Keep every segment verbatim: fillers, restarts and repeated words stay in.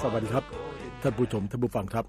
วัสดีครับท่านผู้ชมท่านผู้ฟังครับ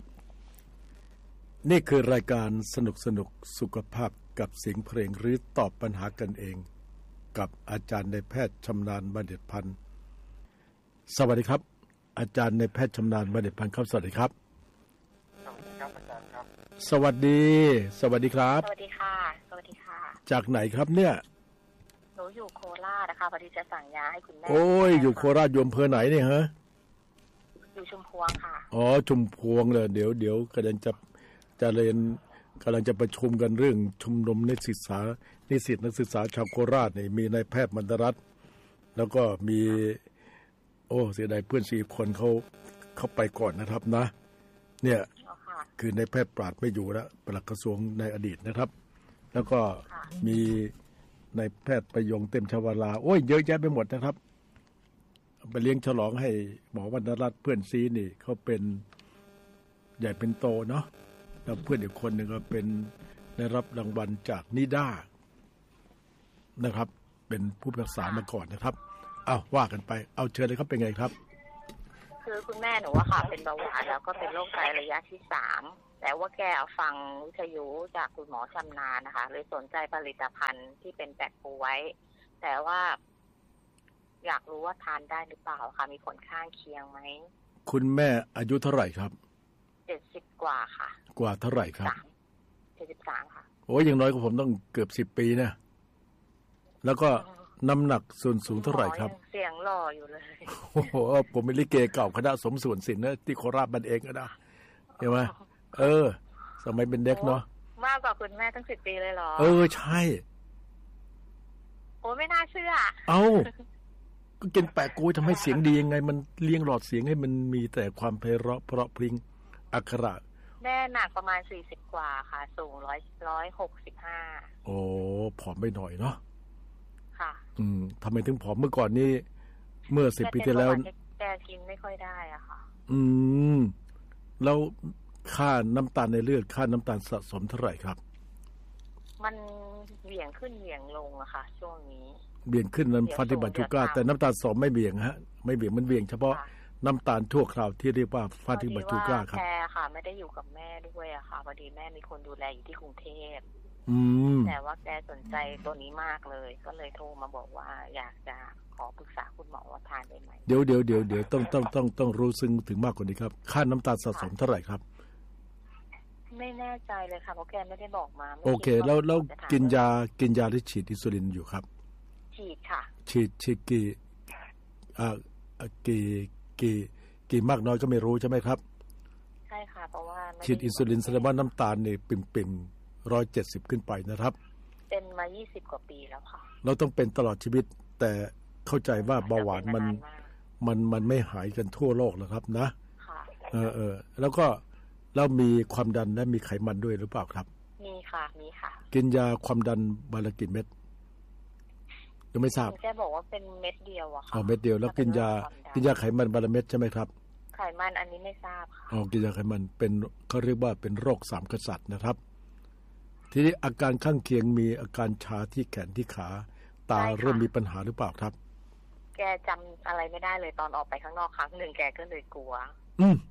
นี่คือรายการสนุกสนุกสุขภาพกับเสียงเพลงหรือตอบปัญหากันเองกับอาจารย์นายแพทย์ชำนาญบัณฑิตพันธ์สวัสดีครับอาจารย์นายแพทย์ชำนาญบัณฑิตพันธ์ครับสวัสดีครับสวัสดีครับอาจารย์ครับสวัสดีสวัสดีครับสวัสดีค่ะสวัสดีค่ะจากไหนครับเนี่ยหนูอยู่โคราชนะคะพอดีจะสั่งยาให้คุณแม่โอ้ยอยู่โคราชอยู่อำเภอไหนเนี่ยฮะอยู่ชุมพวงค่ะอ๋อชุมพวงเลยเดี๋ยวเดี๋ยวกำลังจะจะเรียนกำลังจะประชุมกันเรื่องชุมนุมนักศึกษานิสิตนักศึกษาชาวโคราชนี่มีนายแพทย์มนตรัตน์แล้วก็มีโอ้เสียดายเพื่อนสี่คนเขาเขาไปก่อนนะครับนะเนี่ยคือนายแพทย์ปราดไม่อยู่แล้วปลัดกระทรวงในอดีตนะครับแล้วก็มีนายแพทย์ประยงเต็มชวาลาโอ้ยเยอะแยะไปหมดนะครับไปเลี้ยงฉลองให้หมอวรรณรัตน์เพื่อนซีนี่เขาเป็นใหญ่เป็นโตเนาะแล้วเพื่อนอีกคนหนึ่งก็เป็นได้รับรางวัลจากนิด้านะครับเป็นผู้รักษามาก่อนนะครับเอาว่ากันไปเอาเชิญเลยครับเป็นไงครับคือคุณแม่หนูว่าค่ะเป็นเบาหวานแล้วก็เป็นโรคไตระยะที่สามแต่ว่าแกฟังวิทยุจากคุณหมอชำนาญนะคะเลยสนใจผลิตภัณฑ์ที่เป็นแปะกล้วยแต่ว่าอยากรู้ว่าทานได้หรือเปล่าค่ะมีผลข้างเคียงไหมคุณแม่อายุเท่าไหร่ครับเจ็ดสิบกว่าค่ะกว่าเท่าไหร่ครับเจ็ดสิบสามค่ะโอ้ยอย่างน้อยก็ผมต้องเกือบสิบปีนะแล้วก็น้ำหนักส่วนสูงเท่าไหร่ครับเสียงหล่ออยู่เลยโอ้โหผมเป็นลิเกเก่าคณะสมส่วนศิลป์นะที่โคราชบ้านเองก็ได้ใช่ไหมเออสมัยเป็นเด็กเนาะมากกว่าคุณแม่ตั้งสิบปีเลยเหรอเออใช่โอ้ไม่น่าเชื่อเอ้าก็กินแปะกล้วยทำให้เสียงดียังไงมันเลี้ยงหลอดเสียงให้มันมีแต่ความไพเราะเพราะพริ้งอักขระแม่หนักประมาณสี่สิบกว่าค่ะสูงร้อยร้อยหกสิบห้าโอ้ผอมไปหน่อยเนาะค่ะอืมทำไมถึงผอมเมื่อก่อนนี้เมื่อสิบปีที่แล้วแกกินไม่ค่อยได้อ่ะค่ะอืมแล้วค่าน้ำตาลในเลือดค่าน้ำตาลสะสมเท่าไหร่ครับมันเหวี่ยงขึ้นเหวี่ยงลงอะค่ะช่วงนี้เบี่ยงขึ้นน้ำฟาติบัตชูก้าแต่น้ำตาลสมไม่เบี่ยงฮะไม่เบี่ยงมันเบี่ยงเฉพาะน้ำตาลชั่วคราวที่เรียกว่าฟาติบัตชูก้าครับแกค่ะไม่ได้อยู่กับแม่ด้วยอะค่ะพอดีแม่มีคนดูแลอยู่ที่กรุงเทพอืมแต่ว่าแกสนใจตัวนี้มากเลยก็เลยโทรมาบอกว่าอยากจะขอปรึกษาคุณหมอว่าทานได้ไหมเดี๋ยวเดี๋ยวเดี๋ยวเดี๋ยวต้องต้องต้องต้องรู้ซึ้งถึงมากกว่านี้ครับค่าน้ำตาลสะสมเท่าไหร่ครับไม่แน่ใจเลยค่ะเพราะแกไม่ได้บอกมาโอเคแล้วแล้วกินยากินยาหรือฉีดอินซูลินอยู่ครับฉีดค่ะฉีดฉีดกี่อ่ากี่กี่กี่มากน้อยก็ไม่รู้ใช่ไหมครับใช่ค่ะเพราะว่าฉีดอินซูลินแสดงว่าน้ำตาลนี่ปิ่มปิ่มร้อยเจ็ดสิบขึ้นไปนะครับเป็นมายี่สิบกว่าปีแล้วค่ะเราต้องเป็นตลอดชีวิตแต่เข้าใจว่าเบาหวานมันมันมันไม่หายกันทั่วโลกแล้วครับนะค่ะเออเออแล้วก็แล้วมีความดันและมีไขมันด้วยหรือเปล่าครับมีค่ะมีค่ะกินยาความดันวันละกี่เม็ดยังไม่ทราบแกบอกว่าเป็นเม็ดเดียวอะค่ะอ๋อเม็ดเดียวแล้วกินยากินยาไขมันวันละเม็ดใช่ไหมครับไขมันอันนี้ไม่ทราบค่ะอ๋อกินยาไขมันเป็นเขาเรียกว่าเป็นโรคสามกษัตริย์นะครับทีนี้อาการข้างเคียงมีอาการชาที่แขนที่ขาตาเริ่มมีปัญหาหรือเปล่าครับแกจำอะไรไม่ได้เลยตอนออกไปข้างนอกครั้งหนึ่งแกก็เลยกลัวอืม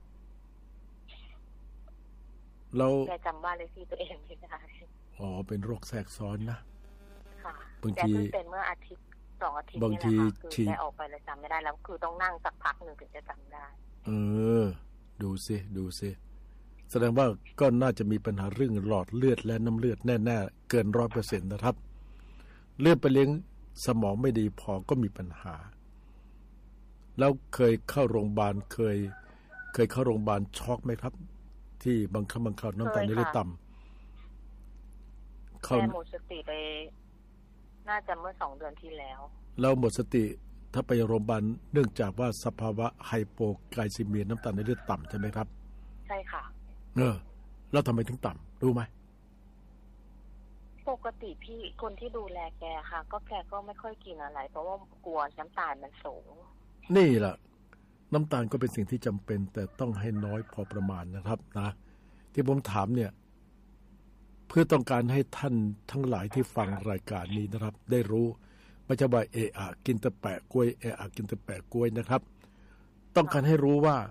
เราแกจำบ้านเลขที่ตัวเองไม่ได้อ๋อเป็นโรคแทรกซ้อนนะค่ะบางทีแกเพิ่งเป็นเมื่ออาทิตย์สองอาทิตย์บางทีคือแกออกไปแล้วจำไม่ได้แล้วคือต้องนั่งสักพักหนึ่งถึงจะจำได้เออดูสิดูสิแสดงว่าก็น่าจะมีปัญหาเรื่องหลอดเลือดและน้ำเลือดแน่ๆเกินร้อยเปอร์เซ็นต์นะครับเลือดไปเลี้ยงสมองไม่ดีพอก็มีปัญหาแล้วเคยเข้าโรงพยาบาลเคยเคยเข้าโรงพยาบาลช็อกไหมครับที่บางครั้งบางคราวน้ำตาลในเลือดต่ำเข้าหมดสติไปน่าจะเมื่อสองเดือนที่แล้วเราหมดสติถ้าไปโรงพยาบาลเนื่องจากว่าสภาวะไฮโปไกลซีเมียน้ำตาลในเลือดต่ำใช่ไหมครับใช่ค่ะเออแล้วทำไมถึงต่ำรู้ไหมปกติพี่คนที่ดูแลแกค่ะก็แกก็ไม่ค่อยกินอะไรเพราะว่ากลัวน้ำตาลมันสูงนี่แหละน้ำตาลก็เป็นสิ่งที่จำเป็นแต่ต้องให้น้อยพอประมาณนะครับนะที่ผมถามเนี่ยเพื่อต้องการให้ท่านทั้งหลายที่ฟังรายการนี้นะครับได้รู้ไม่ใช่ว่าเอะอะกินแต่แปะกล้วยเอะอะกินแต่แปะกล้วยนะครับต้องการให้รู้ว่า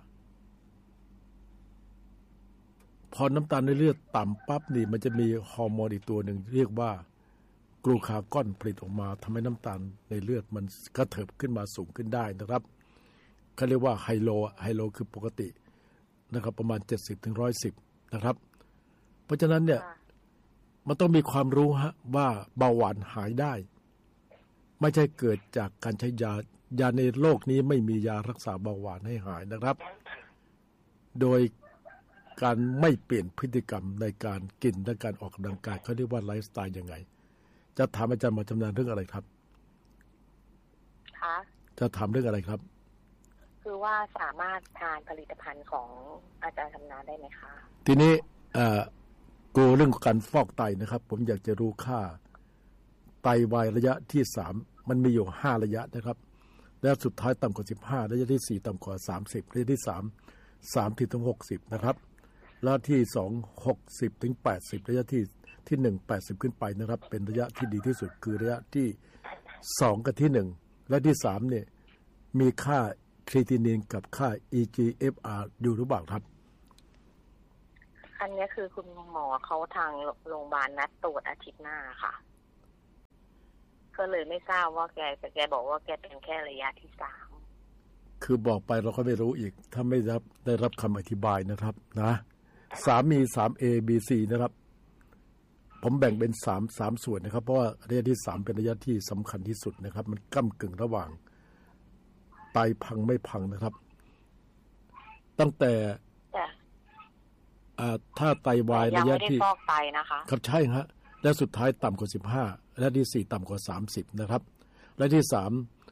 พอน้ำตาลในเลือดต่ำปั๊บนี่มันจะมีฮอร์โมนอีกตัวหนึ่งเรียกว่ากลูคาก้อนผลิตออกมาทำให้น้ำตาลในเลือดมันกระเถิบขึ้นมาสูงขึ้นได้นะครับเขาเรียกว่าไฮโลไฮโลคือปกตินะครับประมาณเจ็ดสิบถึงหนึ่งร้อยสิบนะครับเพราะฉะนั้นเนี่ยมันต้องมีความรู้ฮะว่าเบาหวานหายได้ไม่ใช่เกิดจากการใช้ยายาในโลกนี้ไม่มียารักษาเบาหวานให้หายนะครับโดยการไม่เปลี่ยนพฤติกรรมในการกินและการออกกำลังกายเขาเรียกว่าไลฟ์สไตล์ยังไงจะถามอาจารย์หมอชำนาญเรื่องอะไรครับคะจะถามเรื่องอะไรครับคือว่าสามารถทานผลิตภัณฑ์ของอาจารย์ชำนาญได้ไหมคะทีนี้กลัวเรื่องการฟอกไตนะครับผมอยากจะรู้ค่าไตวายระยะที่สามมันมีอยู่ห้าระยะนะครับและสุดท้ายต่ำกว่าสิบห้าระยะที่สี่ต่ำกว่าสามสิบระยะที่สาม สามสิบถึงหกสิบนะครับระยะที่สอง หกสิบถึงแปดสิบระยะที่ที่หนึ่ง แปดสิบขึ้นไปนะครับเป็นระยะที่ดีที่สุดคือระยะที่สองกับที่หนึ่งและที่สามเนี่ยมีค่าครีตินินกับค่า อี จี เอฟ อาร์ อยู่หรือเปล่าครับอันนี้คือคุณหมอเขาทางโรงพยาบาลนัดตรวจอาทิตย์หน้าค่ะก็เลยไม่ทราบว่าแกแต่แกบอกว่าแกเป็นแค่ระยะที่สามคือบอกไปเราก็ไม่รู้อีกถ้าไม่รับได้รับคำอธิบายนะครับนะสามมี สาม เอ บี ซี นะครับผมแบ่งเป็นสาม สามส่วนนะครับเพราะว่าระยะที่สามเป็นระยะที่สำคัญที่สุดนะครับมันก้ำกึ่งระหว่างไตพังไม่พังนะครับตั้งแต่ถ้าไตวายระยะที่ฟอกไตนะคะครับใช่ฮะและสุดท้ายต่ำกว่าสิบห้าและที่สี่ต่ำกว่าสามสิบนะครับและที่สาม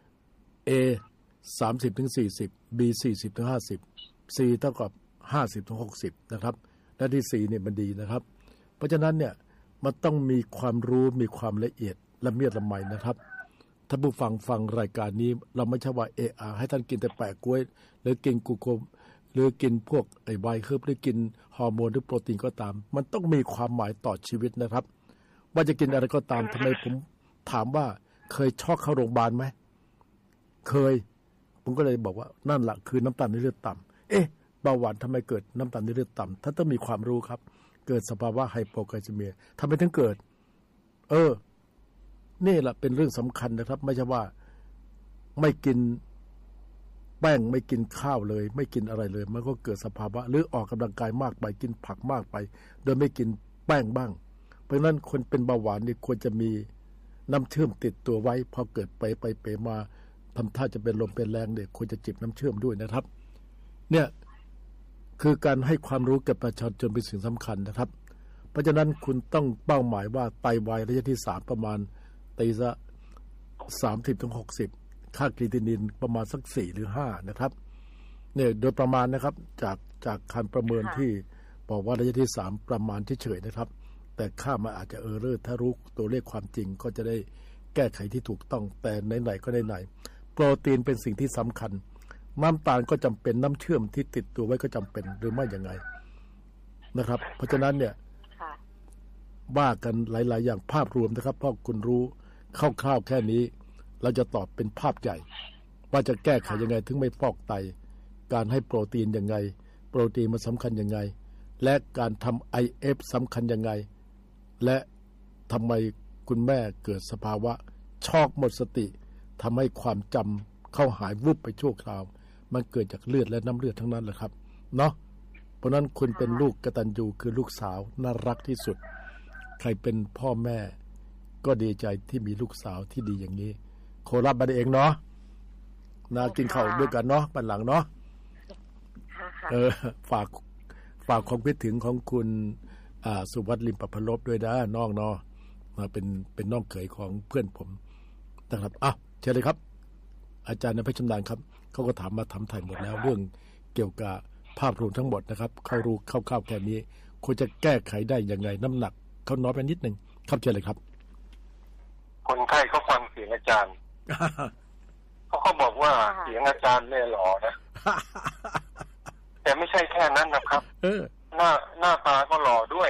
A สามสิบถึงสี่สิบ B สี่สิบถึงห้าสิบ C เท่ากับห้าสิบถึงหกสิบนะครับและที่สี่เนี่ยมันดีนะครับเพราะฉะนั้นเนี่ยมันต้องมีความรู้มีความละเอียดละเมียดละไมนะครับถ้าผู้ฟังฟังรายการนี้เราไม่ใช่ว่าเออให้ท่านกินแต่แปะกล้วยหรือกินกูโกมหรือกินพวกไอ้ไวท์เคิร์บหรือกินฮอร์โมนหรือโปรตีนก็ตามมันต้องมีความหมายต่อชีวิตนะครับว่าจะกินอะไรก็ตามทำไมผมถามว่าเคยช็อกเข้าโรงพยาบาลไหมเคยผมก็เลยบอกว่านั่นแหละคือน้ำตาลในเลือดต่ำเอ๊ะเบาหวานทำไมเกิดน้ำตาลในเลือดต่ำถ้าต้องมีความรู้ครับเกิดสภาวะไฮโปไกลซีเมียทำไมถึงเกิดเออนี่แหละเป็นเรื่องสำคัญนะครับไม่ใช่ว่าไม่กินแป้งไม่กินข้าวเลยไม่กินอะไรเลยมันก็เกิดสภาวะหรือออกกำลังกายมากไปกินผักมากไปโดยไม่กินแป้งบ้างเพราะฉะนั้นคนเป็นเบาหวานนี่ควรจะมีน้ำเชื่อมติดตัวไว้พอเกิดไปไปเปมาทำท่าจะเป็นลมเป็นแรงเนี่ยควรจะจิบน้ำเชื่อมด้วยนะครับเนี่ยคือการให้ความรู้กับประชาชนเป็นสิ่งสำคัญนะครับเพราะฉะนั้นคุณต้องเป้าหมายว่าไตวายระยะที่สามประมาณตีซะสามสิบถึงหกสิบค่าครีตินินประมาณสักสี่หรือห้านะครับเนี่ยโดยประมาณนะครับจากจากการประเมินที่บอกว่าระยะที่สามประมาณเฉยๆนะครับแต่ค่ามันอาจจะเออร์เรอร์ถ้ารู้ตัวเลขความจริงก็จะได้แก้ไขที่ถูกต้องแต่ไหนๆก็ไหนๆโปรตีนเป็นสิ่งที่สำคัญน้ำตาลก็จำเป็นน้ำเชื่อมที่ติดตัวไว้ก็จำเป็นหรือไม่อย่างไรนะครับเพราะฉะนั้นเนี่ยว่ากันหลายๆอย่างภาพรวมนะครับเพราะคุณรู้คร่าวๆแค่นี้เราจะตอบเป็นภาพใหญ่ว่าจะแก้ไขยังไงถึงไม่ฟอกไตการให้โปรตีนยังไงโปรตีนมันสำคัญยังไงและการทำ ไอ เอฟ สำคัญยังไงและทำไมคุณแม่เกิดสภาวะช็อกหมดสติทำให้ความจำเข้าหายวุบไปชั่วคราวมันเกิดจากเลือดและน้ำเลือดทั้งนั้นแหละครับเนาะเพราะนั้นคุณเป็นลูกกตัญญูคือลูกสาวน่ารักที่สุดใครเป็นพ่อแม่ก็ดีใจที่มีลูกสาวที่ดีอย่างนี้โคราชบ้านเองเนาะนะกินข้าวด้วยกันเนาะบันหลังเนาะเออฝากฝากความคิดถึงของคุณสุวัฒน์ลิมประพลบด้วยนะน้องเนาะมาเป็นเป็นน้องเขยของเพื่อนผมนะครับอ้าวเชิญเลยครับอาจารย์นภัยชำนาญครับเขาก็ถามมาถามไถ่หมดแล้วเรื่องเกี่ยวกับภาพรวมทั้งหมดนะครับเขารู้คร่าวๆแค่นี้ควรจะแก้ไขได้ยังไงน้ำหนักเขาน้อยไปนิดนึงครับเชิญเลยครับคนไข้เขาฟังเสียงอาจารย์เขาก็บอกว่าเสียงอาจารย์เนี่ยหล่อนะแต่ไม่ใช่แค่นั้นนะครับหน้าหน้าตาก็หล่อด้วย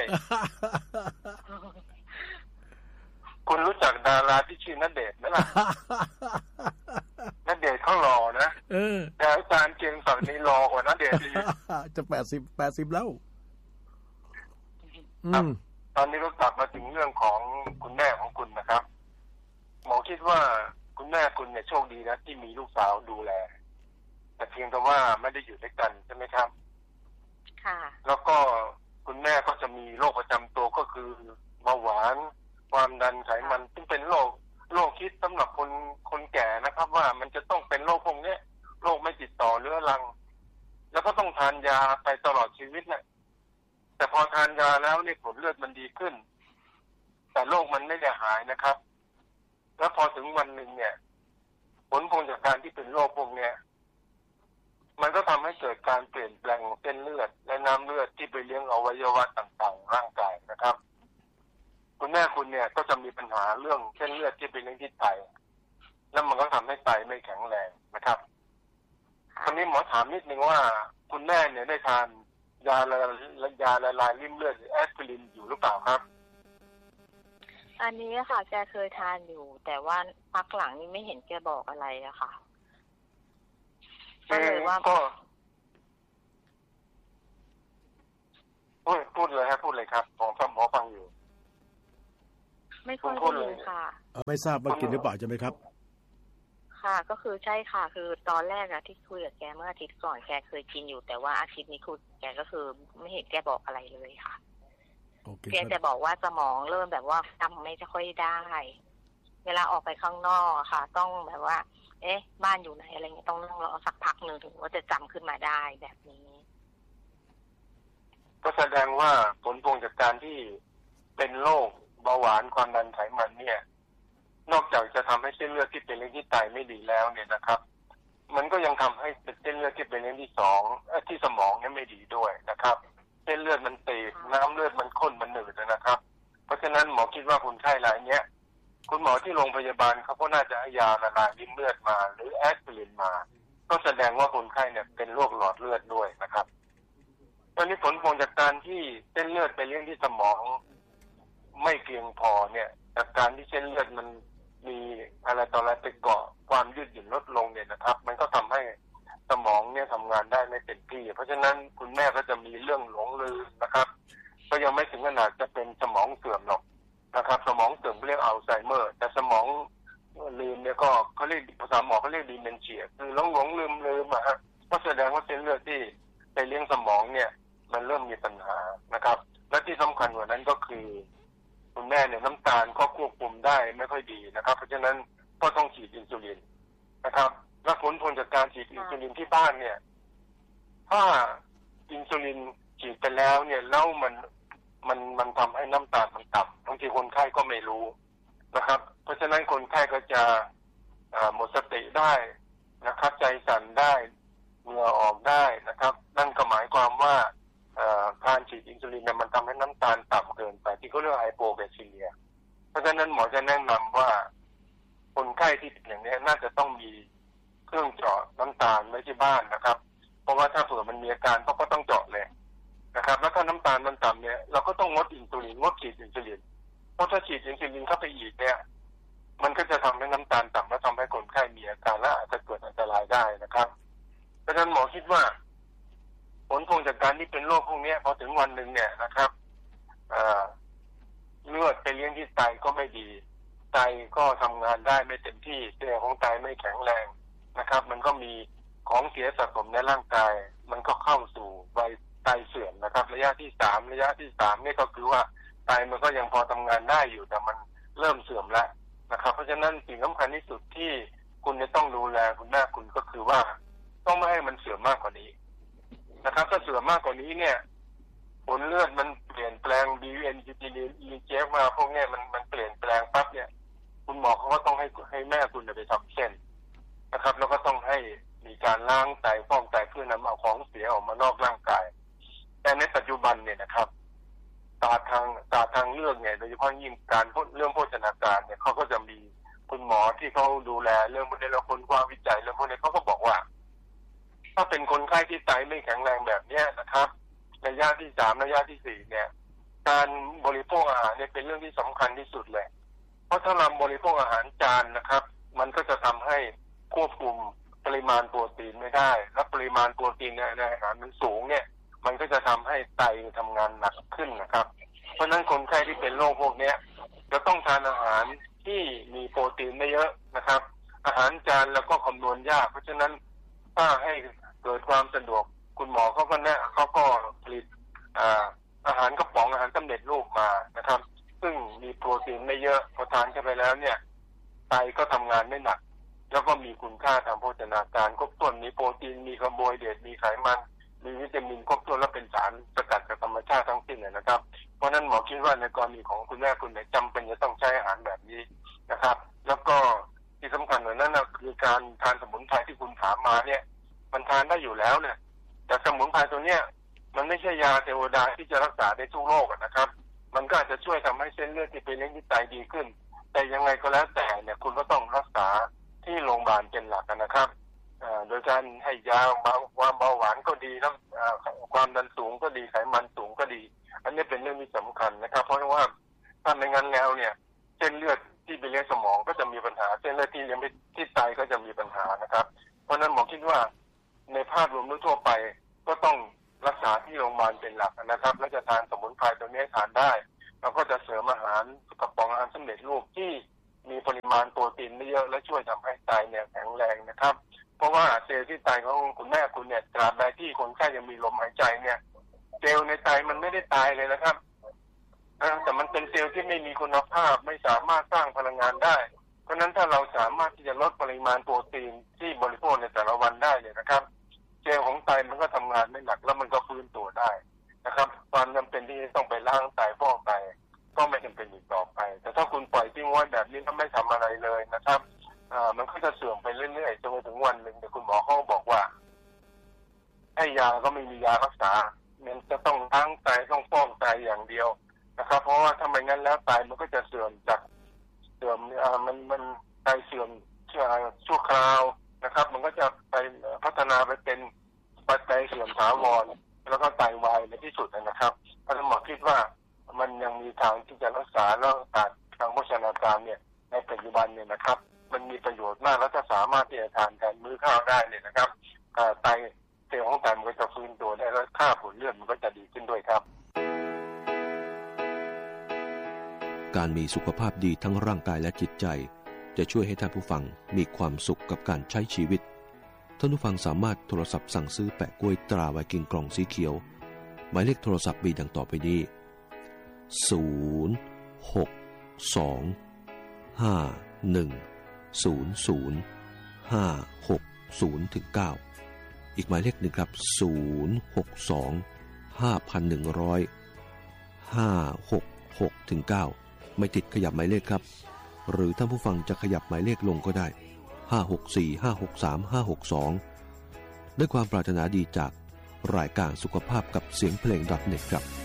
คุณรู้จักดาราที่ชื่อณเดชน์ไหมล่ะ ณเดชน์เขาหล่อนะแต่อาจารย์เกียงศักดิ์นี้รอกว่านั้นเดี๋ยวจะแปดสิบแปดสิบแล้วครับตอนนี้ก็กลับมาถึงเรื่องของคุณแม่ของคุณนะครับหมอคิดว่าคุณแม่คุณเนี่ยโชคดีนะที่มีลูกสาวดูแลแต่เพียงแต่ว่าไม่ได้อยู่ด้วยกันใช่ไหมครับค่ะแล้วก็คุณแม่ก็จะมีโรคประจำตัวก็คือเบาหวานความดันไขมันซึ่งเป็นโรคโรคคิดสำหรับคนคนแก่นะครับว่ามันจะต้องเป็นโรคพวกนี้โรคไม่ติดต่อเรื้อรังแล้วก็ต้องทานยาไปตลอดชีวิตนะแต่พอทานยาแล้วเนี่ยผลเลือดมันดีขึ้นแต่โรคมันไม่ได้หายนะครับแล้วพอถึงวันหนึ่งเนี่ยผลพวงจากการที่เป็นโรคพวกเนี้ยมันก็ทำให้เกิดการเปลี่ยนแปลงของเส้นเลือดและน้ำเลือดที่ไปเลี้ยงอวัยวะต่างๆร่างกายนะครับคุณแม่คุณเนี่ยก็จะมีปัญหาเรื่องเส้นเลือดที่ไปเลี้ยงที่ไตแล้วมันก็ทำให้ไตไม่แข็งแรงนะครับคราวนี้หมอถามนิดนึงว่าคุณแม่เนี่ยได้ทานยาละยาละลายริ่มเลือดหรือแอสไพรินอยู่หรือเปล่าครับอันนี้ค่ะแกเคยทานอยู่แต่ว่าพักหลังนี้ไม่เห็นแกบอกอะไรอะค่ะก็เลยว่าก็พูดพูดเลยครับพูดเลยครับผมฟังหมอฟังอยู่ไม่ค่อยได้ยินค่ะไม่ทราบว่ากินหรือเปล่าใช่ไหมครับค่ะก็คือใช่ค่ะคือตอนแรกอะที่คุยกับแกเมื่ออาทิตย์ก่อนแกเคยกินอยู่แต่ว่าอาทิตย์นี้คุยแกก็คือไม่เห็นแกบอกอะไรเลยค่ะแกจะบอกว่าสมองเริ่มแบบว่าจำไม่ค่อยได้เวลาออกไปข้างนอกค่ะต้องแบบว่าเอ๊ะบ้านอยู่ไหนอะไรเงี้ยต้องนั่งรอสักพักหนึ่งถึงว่าจะจำขึ้นมาได้แบบนี้ก็แสดงว่าผลพวงจากการที่เป็นโรคเบาหวานความดันไขมันเนี่ยนอกจากจะทำให้เส้นเลือดที่เป็นเลี้ยงที่ไตไม่ดีแล้วเนี่ยนะครับมันก็ยังทำให้เส้นเลือดที่เป็นเลี้ยงที่สองที่สมองเนี่ยไม่ดีด้วยนะครับเส้นเลือดมันตีบน้ำเลือดมันข้นมันหนืดนะครับเพราะฉะนั้นหมอคิดว่าคนไข้รายเนี้ยคุณหมอที่โรงพยาบาลเขาก็น่าจะให้ยาละลายริ่มเลือดมาหรือแอสไพรินมาก็แสดงว่าคนไข้เนี่ยเป็นโรคหลอดเลือดด้วยนะครับตอนนี้ผลพวงจากการที่เส้นเลือดไปเลี้ยงที่สมองไม่เพียงพอเนี่ยจากการที่เส้นเลือดมันมีอะไรต่ออะไรไปเกาะความยืดหยุ่นลดลงเนี่ยนะครับมันก็ทำให้สมองเนี่ยทำงานได้ไม่เต็มที่เพราะฉะนั้นคุณแม่ก็จะมีเรื่องหลงลืมนะครับก็ยังไม่ถึงขนาดจะเป็นสมองเสื่อมหรอกนะครับสมองเสื่อมเรียกอัลไซเมอร์แต่สมองลืมเนี่ยก็เขาเรียกภาษาหมอเขาเรียกดิเมนเชียคือหลงหลงลืมลืมอะฮะก็แสดงว่าเส้นเลือดที่ไปเลี้ยงสมองเนี่ยมันเริ่มมีปัญหานะครับและที่สำคัญกว่านั้นก็คือคุณแม่เนี่ยน้ำตาลก็ควบคุมได้ไม่ค่อยดีนะครับเพราะฉะนั้นก็ต้องฉีดอินซูลินนะครับและผลพวงจากการฉีดอินซูลินที่บ้านเนี่ยถ้าอินซูลินฉีดไปแล้วเนี่ยแล้วมันมันมันทำให้น้ำตาลมันต่ำบางทีคนไข้ก็ไม่รู้นะครับเพราะฉะนั้นคนไข้ก็จะหมดสติได้นะครับใจสั่นได้เหงื่อออกได้นะครับนั่นก็หมายความว่าการฉีดอินซูลินเนี่ยมันทำให้น้ำตาลต่ำเกินไปที่เขาเรียกไฮโปแกลซีเมียเพราะฉะนั้นหมอจะแนะนำว่าคนไข้ที่เป็นอย่างนี้น่าจะต้องมีเครื่องเจาะน้ำตาลไว้ที่บ้านนะครับเพราะว่าถ้าเผื่อมันมีอาการเขาก็ต้องเจาะเลยนะครับแล้วถ้าน้ำตาลมันต่ำเนี่ยเราก็ต้องงดอินซูลินงดฉีดอินซูลินเพราะถ้าฉีดอินซูลินเข้าไปอีกเนี่ยมันก็จะทำให้น้ำตาลต่ำและทำให้คนไข้มีอาการและอาจจะเกิดอันตรายได้นะครับเพราะฉะนั้นหมอคิดว่าผลพวงจากการที่เป็นโรคพวกนี้พอถึงวันหนึ่งเนี่ยนะครับเลือดไปเลี้ยงที่ไตก็ไม่ดีไตก็ทำงานได้ไม่เต็มที่เซลล์ของไตไม่แข็งแรงนะครับมันก็มีของเสียสะสมในร่างกายมันก็เข้าสู่วัยไตเสื่อมนะครับระยะที่สามระยะที่สามนี่ก็คือว่าไตมันก็ยังพอทำงานได้อยู่แต่มันเริ่มเสื่อมแล้วนะครับเพราะฉะนั้นสิ่งสำคัญที่สุดที่คุณจะต้องดูแลคุณแม่คุณก็คือว่าต้องไม่ให้มันเสื่อมมากกว่านี้นะครับถ้าเสื่อมมากกว่านี้เนี่ยผลเลือดมันเปลี่ยนแปลง บี เอ็น จี ที ดี อี จี เอฟ มาพวกนี้มันมันเปลี่ยนแปลงปั๊บเนี่ยคุณหมอเขาก็ต้องให้ให้แม่คุณไปทำเส้นนะครับแล้วก็ต้องให้มีการล้างไตฟอกไตเพื่อนำเอาของเสียออกมานอกร่างกายแต่ในปัจจุบันเนี่ยนะครับศาสตร์ทางศาสตร์ทางเลือกเนี่ยโดยเฉพาะยิ่งการเรื่องโภชนาการเนี่ยเขาก็จะมีคุณหมอที่เขาดูแลเรื่องพวกนี้แล้วคนกว้างวิจัยเรื่องพวกนี้เขาก็บอกว่าถ้าเป็นคนไข้ที่ไตไม่แข็งแรงแบบนี้นะครับระยะที่สามระยะที่สี่เนี่ยการบริโภคอาหารเนี่ยเป็นเรื่องที่สำคัญที่สุดเลยเพราะถ้าเราบริโภคอาหารจานนะครับมันก็จะทำให้ควบคุมปริมาณโปรตีนไม่ได้และปริมาณโปรตีนในอาหารมันสูงเนี่ยมันก็จะทำให้ไตทำงานหนักขึ้นนะครับเพราะฉะนั้นคนไข้ที่เป็นโรคพวกนี้จะต้องทานอาหารที่มีโปรตีนไม่เยอะนะครับอาหารจานแล้วก็คำนวณยากเพราะฉะนั้นถ้าให้เกิดความสะดวกคุณหมอเขาก็แนะเขาก็ผลิตอ่าอาหารกระป๋องอาหารสำเร็จรูปมานะครับซึ่งมีโปรตีนไม่เยอะพอทานเข้าไปแล้วเนี่ยไตก็ทำงานไม่หนักแล้วก็มีคุณค่าทางโภชนาการครบถ้วนมีโปรตีนมีคาร์โบไฮเดรตมีไขมันมีวิตามินครบถ้วนและเป็นสารสกัดจากธรรมชาติทั้งสิ้นเลยนะครับเพราะนั้นหมอคิดว่าในกรณีของคุณแม่คุณเนี่ยจำเป็นจะต้องใช้อาหารแบบนี้นะครับแล้วก็ที่สำคัญกว่านั้นนะคือการทานสมุนไพรที่คุณถามมาเนี่ยมันทานได้อยู่แล้วเนี่ยแต่สมุนไพรตัวเนี้ยมันไม่ใช่ยาเทวดาที่จะรักษาได้ทุกโรคนะครับมันก็อาจจะช่วยทำให้เส้นเลือดที่ไปเลี้ยงที่ไตดีขึ้นแต่ยังไงก็แล้วแต่เนี่ยคุณก็ต้องรักษาที่โรงพยาบาลเป็นหลักนะครับโดยการให้ยาเบาความเบาหวานก็ดีน้ำความดันสูงก็ดีไขมันสูงก็ดีอันนี้เป็นเรื่องที่สำคัญนะครับเพราะว่าถ้าไม่งั้นแล้วเนี่ยเส้นเลือดที่ไปเลี้ยงสมองก็จะมีปัญหาเส้นเลือดที่เลี้ยงไปที่ไตก็จะมีปัญหานะครับเพราะนั้นหมอคิดว่าในภาพรวมทั่วไปก็ต้องรักษาที่โรงพยาบาลเป็นหลักนะครับและจะทานสมุนไพรตัวนี้ทานได้แล้วก็จะเสริมอาหารกระป๋องอาหารสำเร็จรูปที่มีปริมาณโปรตีนไม่เยอะและช่วยทำให้ไตเนี่ยแข็งแรงนะครับเพราะว่าเซลล์ที่ไตของคุณแม่คุณเนี่ยตราบใดที่คนไข้ยังมีลมหายใจเนี่ยเซลล์ในไตมันไม่ได้ตายเลยนะครับแต่มันเป็นเซลล์ที่ไม่มีคุณภาพไม่สามารถสร้างพลังงานได้เพราะฉะนั้นถ้าเราสามารถที่จะลดปริมาณโปรตีนที่บริโภคในแต่ละวันได้เนี่ยนะครับเซลล์ของไตมันก็ทำงานไม่หนักแล้วมันก็ฟื้นตัวได้นะครับความจำเป็นที่ต้องไปล้างไตฟอกไตก็ไม่จำเป็นอีกต่อไปแต่ถ้าคุณปล่อยทิ้งไว้แบบนี้แล้วไม่ทำอะไรเลยนะครับอ่ามันก็จะเสื่อมไปเรื่อยๆจนถึงวันหนึ่งเดี๋ยวคุณหมอเขาบอกว่าให้ยาก็ไม่มียารักษามันจะต้องล้างไตต้องฟอกไตอย่างเดียวนะครับเพราะว่าถ้าไม่งั้นแล้วไตมันก็จะเสื่อมจากเสื่อมอ่ามันมันไตเสื่อมชั่วคราวนะครับมันก็จะไปพัฒนาไปเป็นไตเสื่อมถาวรแล้วก็ไตวายในที่สุดนะครับเพราะฉะนั้นหมอคิดว่ามันยังมีทางที่จะรักษาแล้วทางโภชนาการเนี่ยในปัจจุบันเนี่ยนะครับมันมีประโยชน์มากแล้วถ้าสามารถที่จะทานแทนมื้อข้าวได้เนี่ยนะครับไตเซลล์ของไตมันก็จะฟื้นตัวได้แล้วค่าผลเลือดมันก็จะดีขึ้นด้วยครับการมีสุขภาพดีทั้งร่างกายและจิตใจจะช่วยให้ท่านผู้ฟังมีความสุขกับการใช้ชีวิตท่านผู้ฟังสามารถโทรศัพท์สั่งซื้อแปะกล้วยตราไวกิ้งกล่องสีเขียวหมายเลขโทรศัพท์มีดังต่อไปนี้ศูนย์ หก สอง ห้า หนึ่ง ศูนย์ ศูนย์ ห้า หก ศูนย์ ถึง เก้าอีกหมายเลขหนึ่งครับศูนย์ หก สอง ห้า หนึ่ง ศูนย์ ห้า หก หก ถึง เก้าไม่ติดขยับหมายเลขครับหรือท่านผู้ฟังจะขยับหมายเลขลงก็ได้ห้า หก สี่ ห้า หก สาม ห้า หก สองด้วยความปรารถนาดีจากรายการสุขภาพกับเสียงเพลง .เน็ต ครับ